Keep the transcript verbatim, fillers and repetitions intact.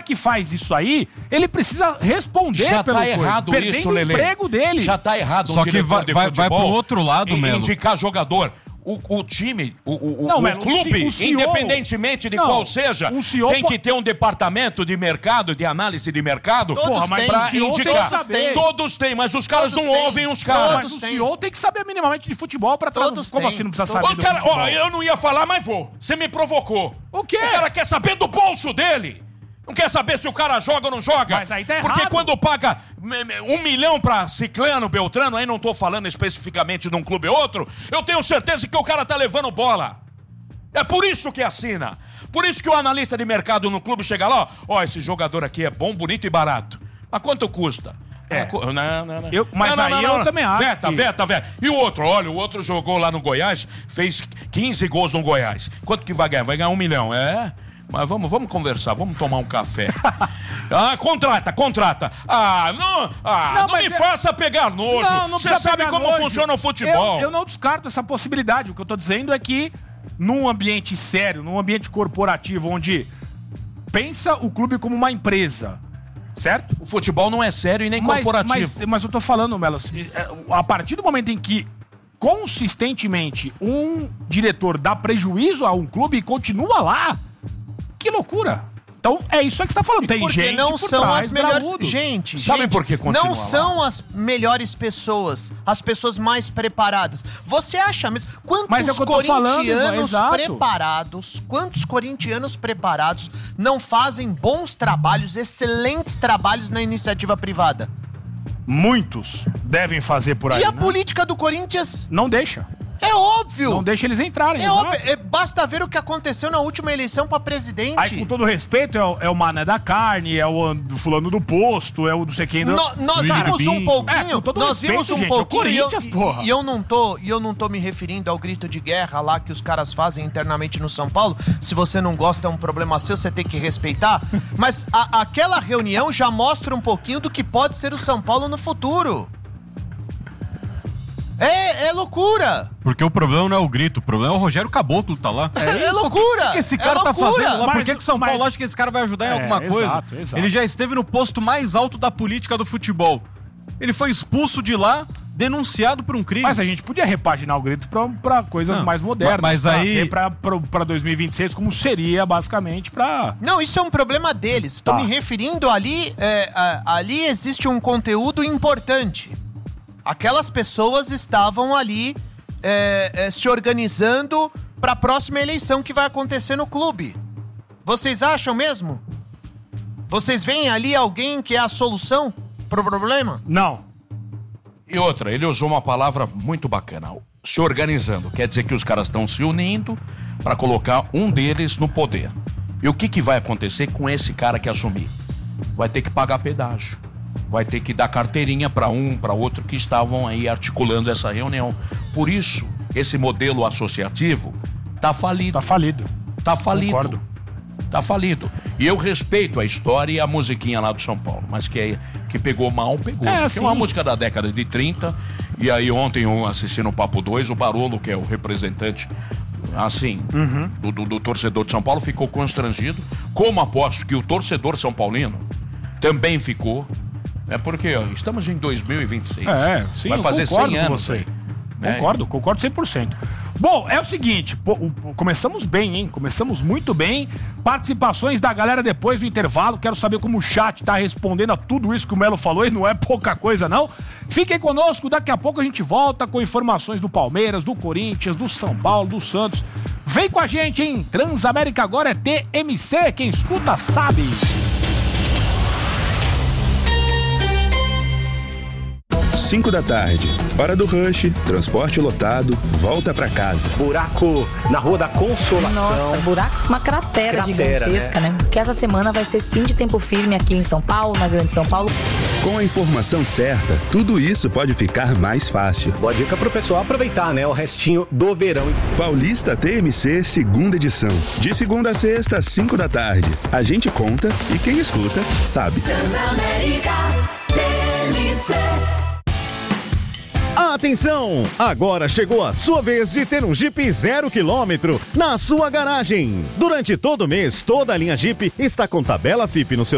que faz isso aí, ele precisa responder Já pelo tá errado coisa, isso, perdendo Lelê. o emprego dele. Já tá errado. Só um que diretor vai, de vai, futebol vai pro outro lado, in- Melo. indicar jogador. O, o time, o, o, Não, o Melo, clube, o C E O, independentemente de não, qual seja, um C E O tem po- que ter um departamento de mercado, de análise de mercado, Todos porra, mas têm. pra O C E O tem indicar. que saber. Todos têm, mas os caras Todos não têm. ouvem os caras. Mas o têm. C E O tem que saber minimamente de futebol pra trabalhar. Todos Como têm. assim não precisa Todos saber O do cara, futebol? ó, eu não ia falar, mas vou. Você me provocou. O quê? O cara quer saber do bolso dele. Não quer saber se o cara joga ou não joga. Mas aí tá Porque errado. quando paga me- me- um milhão pra Ciclano, Beltrano, aí não tô falando especificamente de um clube ou outro, eu tenho certeza que o cara tá levando bola. É por isso que assina. Por isso que o analista de mercado no clube chega lá, ó, ó, esse jogador aqui é bom, bonito e barato. Mas quanto custa? É. Ah, cu- Não, não, não. Eu- mas aí eu também acho Veta, que- veta, veta. E o outro, olha, o outro jogou lá no Goiás, fez quinze gols no Goiás. Quanto que vai ganhar? Vai ganhar um milhão, é? Mas vamos, vamos conversar, vamos tomar um café. Ah, contrata, contrata. Ah, não, ah, Não, não, mas me é- faça pegar nojo. Não, não Você precisa sabe pegar como nojo. funciona o futebol. Eu, eu não descarto essa possibilidade. O que eu tô dizendo é que num ambiente sério, num ambiente corporativo, onde pensa o clube como uma empresa, certo? O futebol não é sério e nem Mas, corporativo. mas, mas eu tô falando, Melo, assim, é, a partir do momento em que consistentemente um diretor dá prejuízo a um clube e continua lá, que loucura! Então é isso aí que você tá falando. Tem Porque gente não por são trás, as melhores. bravudo. Gente, Sabe gente, por que continua não lá? são as melhores pessoas, as pessoas mais preparadas. Você acha mesmo? Quantos Mas é o que eu tô falando, corintianos exato. preparados, quantos corintianos preparados não fazem bons trabalhos, excelentes trabalhos na iniciativa privada? Muitos devem fazer por aí. E a né? política do Corinthians? Não deixa. É óbvio. Não deixa eles entrarem. É exato. óbvio. É, basta ver o que aconteceu na última eleição pra presidente. Aí, com todo respeito, é o, é o Mané da Carne, é o do fulano do posto, é o não sei quem... Do... No- nós do vimos um Iribim. pouquinho, É, com todo nós respeito, vimos um gente, é o pouquinho e eu, Corinthians, porra. e, e eu não tô, e eu não tô me referindo ao grito de guerra lá que os caras fazem internamente no São Paulo. Se você não gosta é um problema seu, você tem que respeitar. Mas a- aquela reunião já mostra um pouquinho do que pode ser o São Paulo no futuro. É, é loucura. Porque o problema não é o grito, o problema é o Rogério Caboclo tá lá. É, é loucura. O que, que esse cara é tá loucura. fazendo lá? Por Mas- que, que São Paulo mas- acha que esse cara vai ajudar em É, alguma coisa? exato, exato. Ele já esteve no posto mais alto da política do futebol. Ele foi expulso de lá, denunciado por um crime. Mas a gente podia repaginar o grito pra, pra coisas Não, mais modernas. mas aí- trazer Pra, pra, pra dois mil e vinte e seis, como seria, basicamente, pra... Não, isso é um problema deles. Estou Tá. me referindo ali, é, a- ali existe um conteúdo importante. Aquelas pessoas estavam ali é, é, se organizando para a próxima eleição que vai acontecer no clube. Vocês acham mesmo? Vocês veem ali alguém que é a solução pro problema? Não. E outra, ele usou uma palavra muito bacana, se organizando. Quer dizer que os caras estão se unindo para colocar um deles no poder. E o que, que vai acontecer com esse cara que assumir? Vai ter que pagar pedágio. Vai ter que dar carteirinha para um, para outro que estavam aí articulando essa reunião. Por isso, esse modelo associativo tá falido. Tá falido. Tá falido. Concordo. Tá falido. E eu respeito a história e a musiquinha lá do São Paulo, mas que, é, que pegou mal, pegou. É, Porque é sim. uma música da década de trinta, e aí ontem eu assisti no Papo dois, o Barolo, que é o representante, assim, Uhum. do, do, do torcedor de São Paulo, ficou constrangido, como aposto que o torcedor são paulino também ficou, é porque ó, estamos em dois mil e vinte e seis. É, sim, vai eu fazer concordo cem com anos você. aí. né? Concordo, concordo cem por cento. Bom, é o seguinte, pô, o- o- começamos bem, hein? Começamos muito bem. Participações da galera depois do intervalo. Quero saber como o chat tá respondendo a tudo isso que o Melo falou e não é pouca coisa, não. Fiquem conosco, daqui a pouco a gente volta com informações do Palmeiras, do Corinthians, do São Paulo, do Santos. Vem com a gente, hein? Transamérica agora é T M C, quem escuta sabe. cinco da tarde. Hora do rush, transporte lotado, volta pra casa. Buraco na Rua da Consolação. Nossa, buraco, uma cratera, Cratera, gigantesca, né? Que essa semana vai ser sim de tempo firme aqui em São Paulo, na Grande São Paulo. Com a informação certa, tudo isso pode ficar mais fácil. Boa dica pro pessoal aproveitar, né? O restinho do verão. Paulista T M C, segunda edição. De segunda a sexta, às cinco da tarde. A gente conta e quem escuta, sabe. Transamérica T M C. Atenção! Agora chegou a sua vez de ter um Jeep zero quilômetro na sua garagem. Durante todo o mês, toda a linha Jeep está com tabela F I P no seu